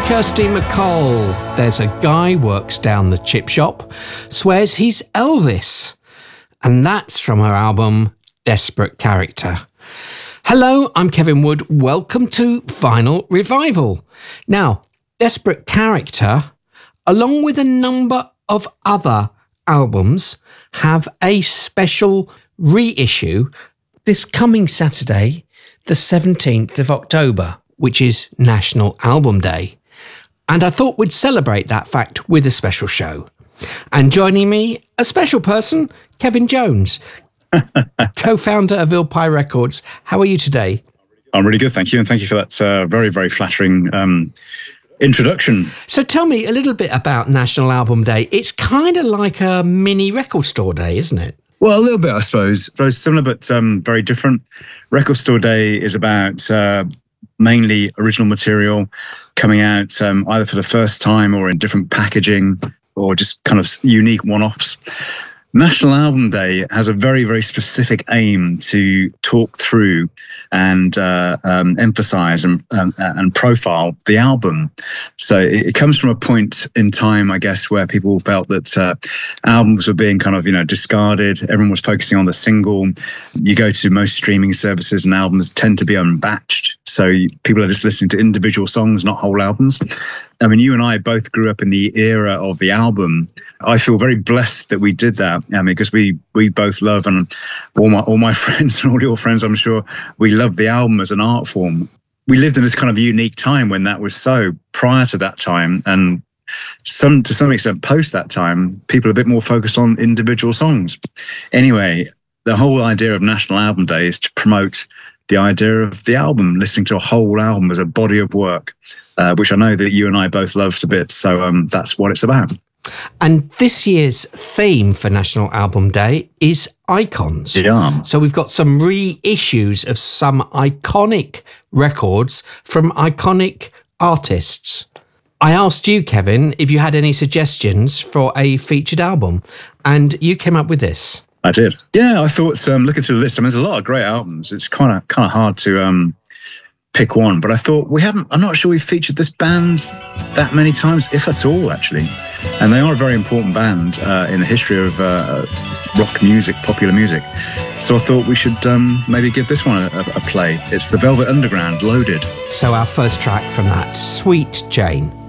Kirsty MacColl. There's a guy works down the chip shop, swears he's Elvis. And that's from her album, Desperate Character. Hello, I'm Kevin Wood. Welcome to Vinyl Revival. Now, Desperate Character, along with a number of other albums, have a special reissue this coming Saturday, the 17th of October, which is National Album Day. And I thought we'd celebrate that fact with a special show. And joining me, a special person, Kevin Jones, co-founder of Ilpie Records. How are you today? I'm really good, thank you. And thank you for that very, very flattering introduction. So tell me a little bit about National Album Day. It's kind of like a mini record store day, isn't it? Well, a little bit, I suppose. Very similar, but very different. Record Store Day is about mainly original material coming out either for the first time or in different packaging or just kind of unique one-offs. National Album Day has a very, very specific aim to talk through and emphasize and profile the album. So it comes from a point in time, I guess, where people felt that albums were being kind of, discarded. Everyone was focusing on the single. You go to most streaming services and albums tend to be unbatched. So people are just listening to individual songs, not whole albums. I mean, you and I both grew up in the era of the album. I feel very blessed that we did that. I mean, because we both love, and all my friends and all your friends, I'm sure, we love the album as an art form. We lived in this kind of unique time when that was so. Prior to that time, and to some extent post that time, people are a bit more focused on individual songs. Anyway, the whole idea of National Album Day is to promote the idea of the album, listening to a whole album as a body of work, which I know that you and I both loved a bit. So that's what it's about. And this year's theme for National Album Day is icons. Yeah. So we've got some reissues of some iconic records from iconic artists. I asked you, Kevin, if you had any suggestions for a featured album, and you came up with this. I did. Yeah, I thought looking through the list, I mean, there's a lot of great albums. It's kind of hard to pick one, but I thought I'm not sure we've featured this band that many times, if at all, actually. And they are a very important band in the history of rock music, popular music. So I thought we should maybe give this one a play. It's the Velvet Underground, Loaded. So our first track from that, Sweet Jane.